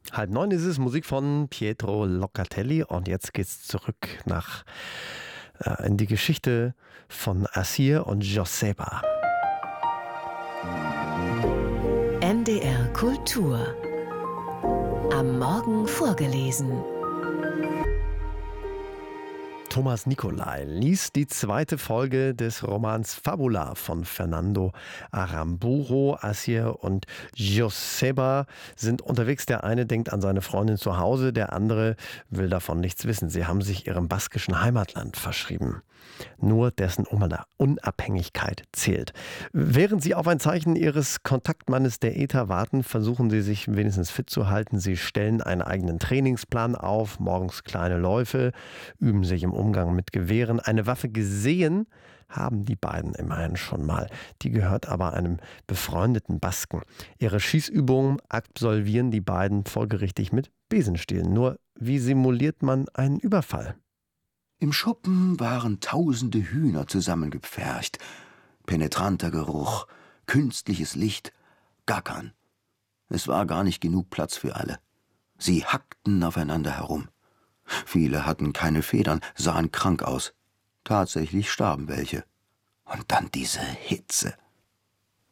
9:30 ist es, Musik von Pietro Locatelli und jetzt geht's zurück in die Geschichte von Acier und Joseba. NDR Kultur. Am Morgen vorgelesen. Thomas Nicolai liest die zweite Folge des Romans Fabula von Fernando Aramburu. Acier und Joseba sind unterwegs. Der eine denkt an seine Freundin zu Hause, der andere will davon nichts wissen. Sie haben sich ihrem baskischen Heimatland verschrieben. Nur dessen Unabhängigkeit zählt. Während sie auf ein Zeichen ihres Kontaktmannes der ETA warten, versuchen sie sich wenigstens fit zu halten. Sie stellen einen eigenen Trainingsplan auf, morgens kleine Läufe, üben sich im Umgang mit Gewehren. Eine Waffe gesehen haben die beiden immerhin schon mal. Die gehört aber einem befreundeten Basken. Ihre Schießübungen absolvieren die beiden folgerichtig mit Besenstielen. Nur wie simuliert man einen Überfall? Im Schuppen waren tausende Hühner zusammengepfercht. Penetranter Geruch, künstliches Licht, Gackern. Es war gar nicht genug Platz für alle. Sie hackten aufeinander herum. Viele hatten keine Federn, sahen krank aus. Tatsächlich starben welche. Und dann diese Hitze.